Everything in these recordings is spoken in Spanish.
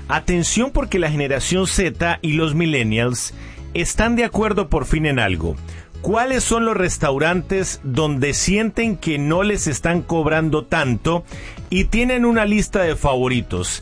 Atención porque la generación Z y los millennials están de acuerdo por fin en algo. ¿Cuáles son los restaurantes donde sienten que no les están cobrando tanto y tienen una lista de favoritos?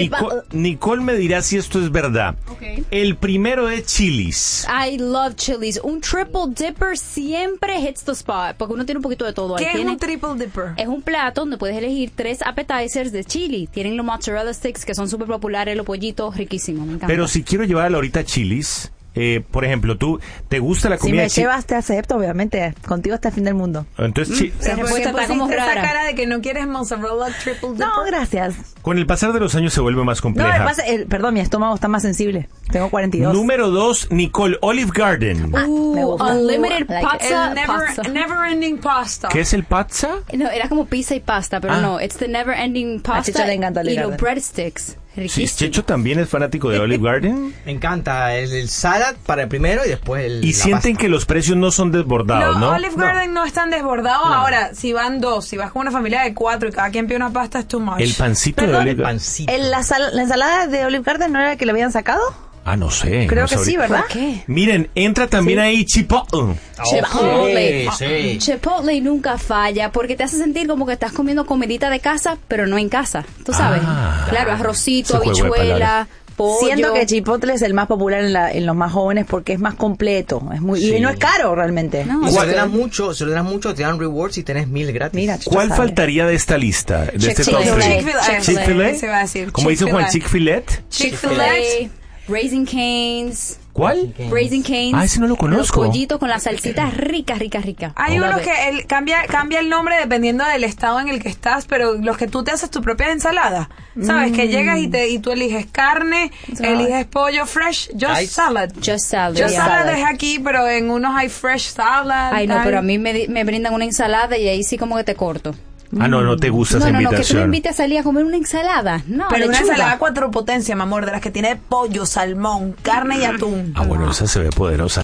Nicole me dirá si esto es verdad. Okay. El primero es Chili's. I love Chili's. Un triple dipper siempre hits the spot, porque uno tiene un poquito de todo. ¿Qué es un triple dipper? Es un plato donde puedes elegir 3 appetizers de chili. Tienen los mozzarella sticks, que son súper populares, los pollitos, riquísimos, me encanta. Pero si quiero llevarla ahorita a Chili's, por ejemplo, ¿tú te gusta la comida? Si me llevas, te acepto, obviamente. Contigo hasta el fin del mundo. Entonces, Esa respuesta está como esa rara. cara de que no quieres mozzarella triple dipper. No, gracias. con el pasar de los años se vuelve más No, compleja. perdón, mi estómago está más sensible. Tengo 42. Número 2, Nicole, Olive Garden. Me gusta. Unlimited pizza. El never ending pasta. ¿Qué es el pizza? No, era como pizza y pasta, pero no, it's the never ending pasta. Chicho le encanta Olive y los Garden. breadsticks. Sí, Riquísimo. Checho también es fanático de Olive Garden. Me encanta el salad para el primero y después el. Y la sienten pasta. que los precios no son desbordados, ¿no? Olive Garden no están desbordados. Ahora, si van 2, si vas con una familia de 4 y cada quien pide una pasta, es too much. El pancito de Olive Garden. Pancito. ¿La ensalada de Olive Garden no era que le habían sacado? Ah, no sé. Creo no que sí, sabría. ¿verdad? ¿Por qué? Miren, entra también ahí Chipotle. Chipotle. Sí. Chipotle nunca falla porque te hace sentir como que estás comiendo comidita de casa, pero no en casa. Tú sabes. Claro, arrocito, Ese juego de habichuela, palabras. pollo. Siento que Chipotle es el más popular en los más jóvenes porque es más completo. Es muy Sí. Y no es caro realmente. No. Y si ¿Cuál- ordenas mucho, te dan rewards y tenés 1000 gratis. Mira, Chicho ¿Cuál sabe. faltaría de esta lista? De este top Chick-fil-A. 3. Chick-fil-A. Chick-fil-A. Se va a decir. Como dice Juan, Chick-fil-A. Chick-fil-A, Raising Cane's. ¿Cuál? Raising Cane's. Ah, ese no lo conozco. Los pollitos con la salsita rica. Hay Love unos it. que cambia el nombre dependiendo del estado en el que estás, pero los que tú te haces tu propia ensalada, ¿sabes? Que llegas y tú eliges carne, eliges pollo fresh, just salad. Just salad. Just yeah. salad es aquí, pero en unos hay fresh salad. Ay, no, hay- pero a mí me brindan una ensalada y ahí sí como que te corto. Ah, no te gusta esa No, que tú me invitación. invites a salir a comer una ensalada. No, Pero una lechuga. ensalada 4 potencia, mi amor, de las que tiene pollo, salmón, carne y atún. Ah, bueno, esa se ve poderosa.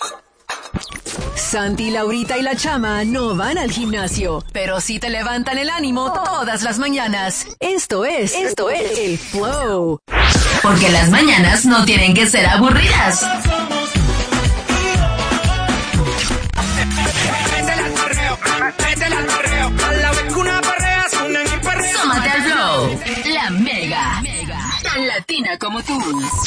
Santi, Laurita y la Chama no van al gimnasio, pero sí te levantan el ánimo todas las mañanas. Esto es el Flow. Porque las mañanas no tienen que ser aburridas. Sómate al Flow, la mega, tan latina como tú.